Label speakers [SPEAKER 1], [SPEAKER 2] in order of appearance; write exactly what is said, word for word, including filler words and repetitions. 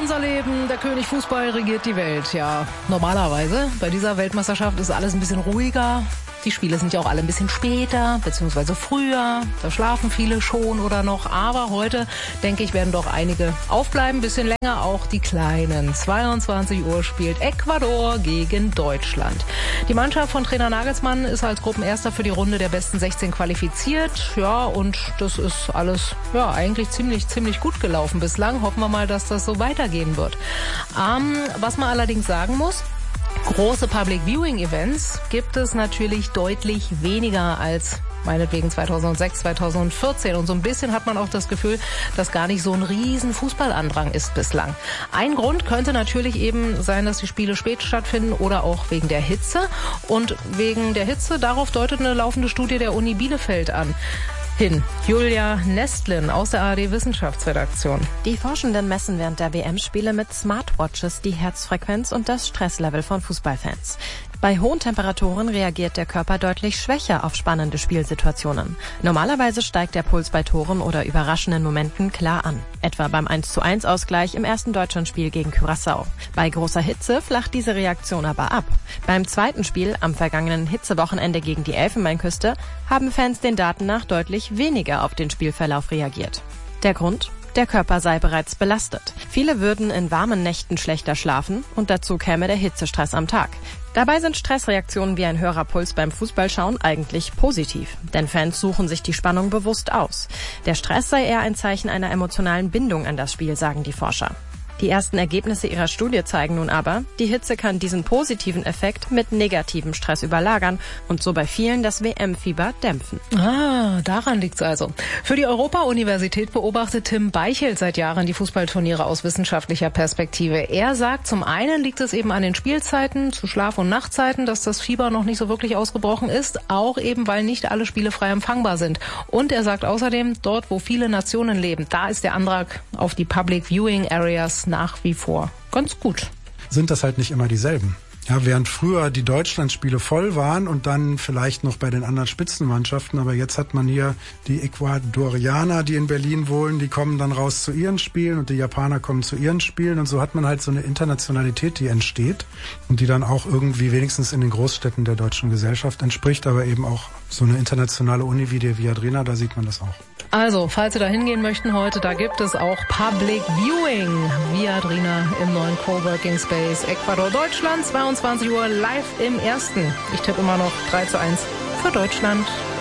[SPEAKER 1] unser Leben, der König Fußball regiert die Welt. Ja, normalerweise. Bei dieser Weltmeisterschaft ist alles ein bisschen ruhiger. Die Spiele sind ja auch alle ein bisschen später, beziehungsweise früher. Da schlafen viele schon oder noch. Aber heute, denke ich, werden doch einige aufbleiben. Ein bisschen länger auch die Kleinen. zweiundzwanzig Uhr spielt Ecuador gegen Deutschland. Die Mannschaft von Trainer Nagelsmann ist als Gruppenerster für die Runde der besten sechzehn qualifiziert. Ja, und das ist alles ja eigentlich ziemlich, ziemlich gut gelaufen bislang. Hoffen wir mal, dass das so weitergehen wird. Ähm, was man allerdings sagen muss, große Public Viewing Events gibt es natürlich deutlich weniger als meinetwegen zweitausendsechs, zweitausendvierzehn. Und so ein bisschen hat man auch das Gefühl, dass gar nicht so ein riesen Fußballandrang ist bislang. Ein Grund könnte natürlich eben sein, dass die Spiele spät stattfinden oder auch wegen der Hitze. Und wegen der Hitze, darauf deutet eine laufende Studie der Uni Bielefeld an. Hin. Julia Nestlin aus der A R D-Wissenschaftsredaktion.
[SPEAKER 2] Die Forschenden messen während der W M-Spiele mit Smartwatches die Herzfrequenz und das Stresslevel von Fußballfans. Bei hohen Temperaturen reagiert der Körper deutlich schwächer auf spannende Spielsituationen. Normalerweise steigt der Puls bei Toren oder überraschenden Momenten klar an. Etwa beim eins zu eins Ausgleich im ersten Deutschlandspiel gegen Curaçao. Bei großer Hitze flacht diese Reaktion aber ab. Beim zweiten Spiel am vergangenen Hitzewochenende gegen die Elfenbeinküste haben Fans den Daten nach deutlich weniger auf den Spielverlauf reagiert. Der Grund? Der Körper sei bereits belastet. Viele würden in warmen Nächten schlechter schlafen und dazu käme der Hitzestress am Tag. Dabei sind Stressreaktionen wie ein höherer Puls beim Fußballschauen eigentlich positiv, denn Fans suchen sich die Spannung bewusst aus. Der Stress sei eher ein Zeichen einer emotionalen Bindung an das Spiel, sagen die Forscher. Die ersten Ergebnisse ihrer Studie zeigen nun aber, die Hitze kann diesen positiven Effekt mit negativem Stress überlagern und so bei vielen das W M-Fieber dämpfen.
[SPEAKER 1] Ah, daran liegt's also. Für die Europa-Universität beobachtet Tim Beichelt seit Jahren die Fußballturniere aus wissenschaftlicher Perspektive. Er sagt, zum einen liegt es eben an den Spielzeiten, zu Schlaf- und Nachtzeiten, dass das Fieber noch nicht so wirklich ausgebrochen ist, auch eben, weil nicht alle Spiele frei empfangbar sind. Und er sagt außerdem, dort, wo viele Nationen leben, da ist der Antrag auf die Public Viewing Areas nach wie vor ganz gut.
[SPEAKER 3] Sind das halt nicht immer dieselben. Ja, während früher die Deutschlandspiele voll waren und dann vielleicht noch bei den anderen Spitzenmannschaften, aber jetzt hat man hier die Ecuadorianer, die in Berlin wohnen, die kommen dann raus zu ihren Spielen und die Japaner kommen zu ihren Spielen und so hat man halt so eine Internationalität, die entsteht und die dann auch irgendwie wenigstens in den Großstädten der deutschen Gesellschaft entspricht, aber eben auch so eine internationale Uni wie die Viadrina, da sieht man das auch.
[SPEAKER 1] Also, falls Sie da hingehen möchten heute, da gibt es auch Public Viewing. Viadrina im neuen Coworking Space Ecuador Deutschland, zweiundzwanzig Uhr live im ersten. Ich tippe immer noch drei zu eins für Deutschland.